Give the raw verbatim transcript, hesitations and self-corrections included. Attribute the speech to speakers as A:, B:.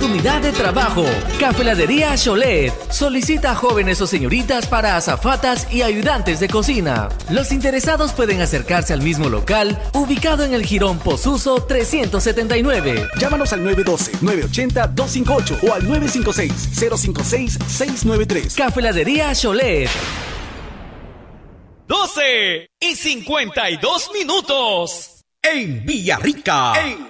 A: oportunidad de trabajo. Cafeladería Cholet solicita jóvenes o señoritas para azafatas y ayudantes de cocina. Los interesados pueden acercarse al mismo local, ubicado en el Jirón Posuso trescientos setenta y nueve.
B: Llámanos al nueve uno dos, nueve ocho cero, dos cinco ocho o al nueve cinco seis, cero cinco seis, seis nueve tres.
A: Cafeladería Cholet.
C: doce y cincuenta y dos minutos.
B: En Villarrica. En